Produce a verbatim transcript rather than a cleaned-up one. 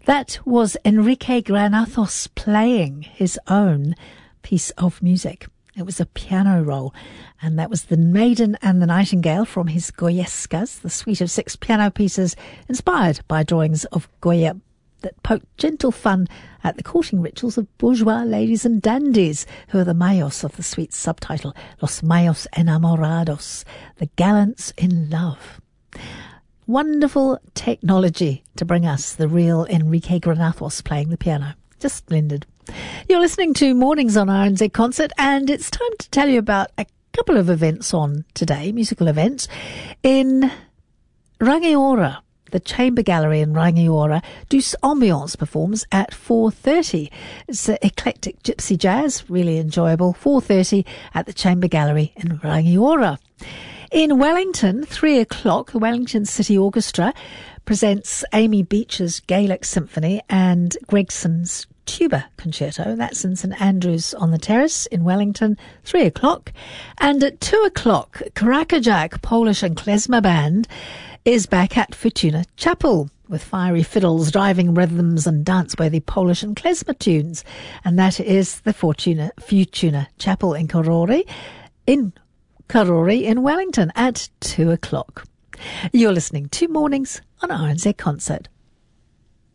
That was Enrique Granathos playing his own piece of music. It was a piano roll, and that was The Maiden and the Nightingale from his Goyescas, the suite of six piano pieces inspired by drawings of Goya that poke gentle fun at the courting rituals of bourgeois ladies and dandies, who are the mayos of the suite's subtitle, Los Mayos Enamorados, the gallants in love. Wonderful technology to bring us the real Enrique Granathos playing the piano. Just splendid. You're listening to Mornings on R N Z Concert, and it's time to tell you about a couple of events on today, musical events. In Rangiora, the Chamber Gallery in Rangiora, Douce Ambiance performs at four thirty. It's uh, eclectic gypsy jazz, really enjoyable. four thirty at the Chamber Gallery in Rangiora. In Wellington, three o'clock, the Wellington City Orchestra presents Amy Beech's Gaelic Symphony and Gregson's Tuba Concerto. That's in St Andrews on the Terrace in Wellington, three o'clock. And at two o'clock, Karakajak Polish and Klezmer Band is back at Fortuna Chapel with fiery fiddles, driving rhythms and dance-worthy Polish and klezmer tunes. And that is the Fortuna, Fortuna Chapel in Karori, in Karori in Wellington at two o'clock. You're listening to Mornings on R N Z Concert.